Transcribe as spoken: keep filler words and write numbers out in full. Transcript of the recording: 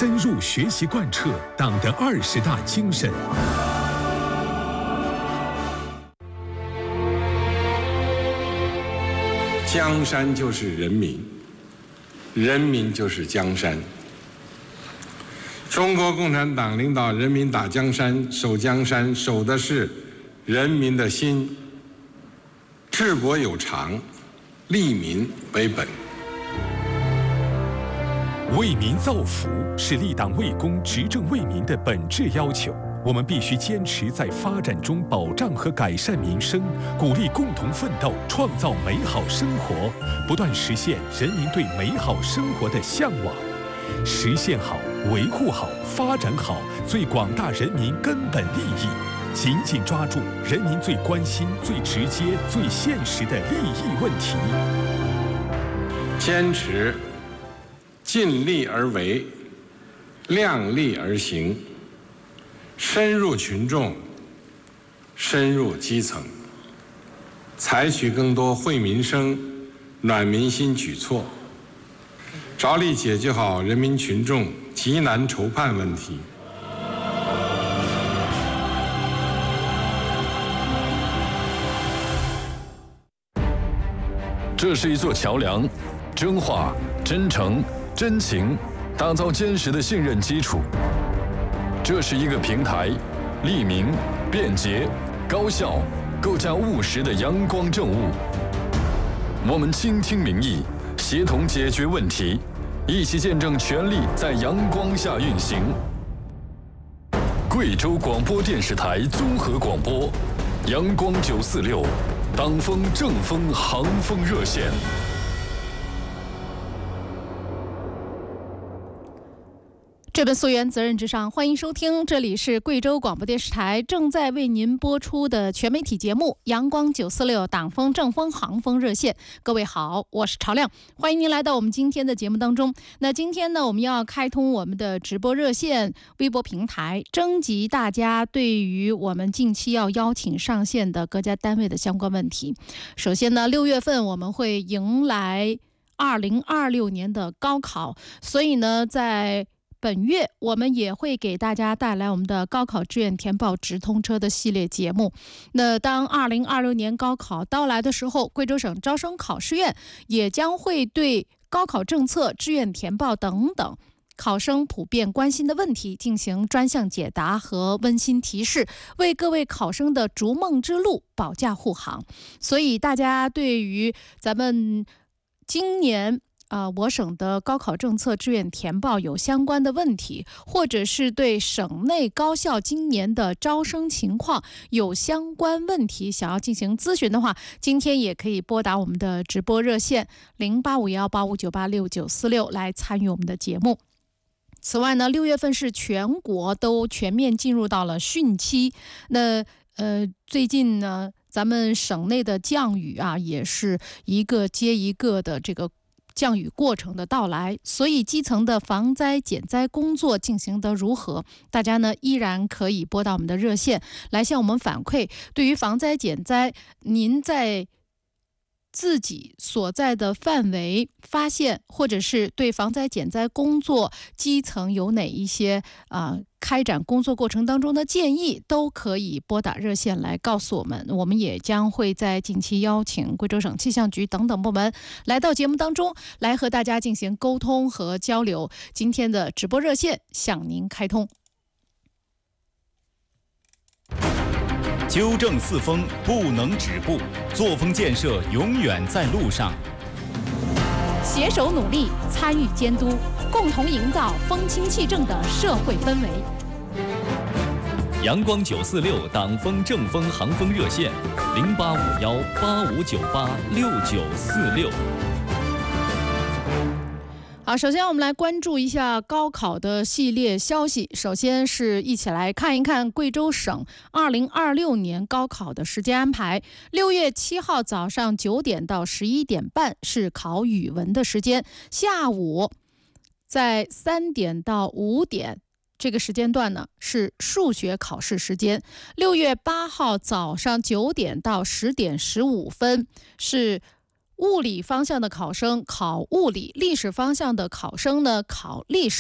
深入学习贯彻党的二十大精神。 江山就是人民，人民就是江山。中国共产党领导人民打江山、守江山，守的是人民的心。治国有常，利民为本。 为民造福是立党为公、执政为民的本质要求。我们必须坚持在发展中保障和改善民生，鼓励共同奋斗，创造美好生活，不断实现人民对美好生活的向往，实现好、维护好、发展好最广大人民根本利益，紧紧抓住人民最关心、最直接、最现实的利益问题， 坚持尽力而为，量力而行，深入群众，深入基层，采取更多惠民生、暖民心举措，着力解决好人民群众急难愁盼问题。 这是一座桥梁，真话、真诚、真情，打造坚实的信任基础。这是一个平台，利民、便捷、高效，构架务实的阳光政务。我们倾听民意，协同解决问题，一起见证权力在阳光下运行。贵州广播电视台综合广播，阳光九四六，党风政风航风热线。 这本溯源责任至上，欢迎收听，这里是贵州广播电视台正在为您播出的全媒体节目阳光九四六党风政风航风热线。各位好，我是朝亮，欢迎您来到我们今天的节目当中。那今天呢，我们要开通我们的直播热线微博平台，征集大家对于我们近期要邀请上线的各家单位的相关问题。首先呢，六月份我们会迎来二零二六年的高考，所以呢，在本月我们也会给大家带来我们的高考志愿填报直通车的系列节目。那当二零二六年高考到来的时候，贵州省招生考试院也将会对高考政策、志愿填报等等考生普遍关心的问题进行专项解答和温馨提示，为各位考生的逐梦之路保驾护航。所以大家对于咱们今年呃，我省的高考政策、志愿填报有相关的问题，或者是对省内高校今年的招生情况有相关问题想要进行咨询的话，今天也可以拨打我们的直播热线零八五幺八五九八六九四六来参与我们的节目。此外呢，六月份是全国都全面进入到了汛期，那呃，最近呢，咱们省内的降雨啊，也是一个接一个的这个降雨过程的到来，所以基层的防灾减灾工作进行得如何？大家呢依然可以拨到我们的热线来向我们反馈。对于防灾减灾，您在自己所在的范围发现，或者是对防灾减灾工作基层有哪一些啊、呃、开展工作过程当中的建议，都可以拨打热线来告诉我们。我们也将会在近期邀请贵州省气象局等等部门来到节目当中，来和大家进行沟通和交流。今天的直播热线向您开通。 纠正四风不能止步，作风建设永远在路上。 携手努力，参与监督，共同营造风清气正的社会氛围。 阳光九四六党风政风航风热线零八五幺八五九八六九四六。 好，首先我们来关注一下高考的系列消息。首先是一起来看一看贵州省二零二六年高考的时间安排。六月七号早上九点到十一点半是考语文的时间，下午在三点到五点这个时间段呢是数学考试时间。六月八号早上九点到十点十五分是物理方向的考生考物理，历史方向的考生呢考历史。